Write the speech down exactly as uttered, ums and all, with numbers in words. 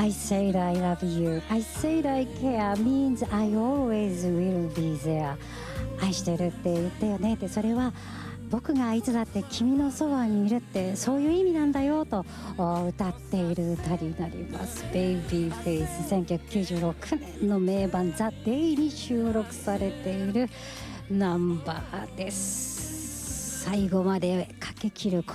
I said I love you, I said I care means I always will be there。 愛してるって言ったよねって、それは僕がいつだって君のそばにいるってそういう意味なんだよと歌っている歌になります。ベイビーフェイス、せんきゅうひゃくきゅうじゅうろくねんの名盤ザ・デイに収録されているナンバーです。最後までかけきる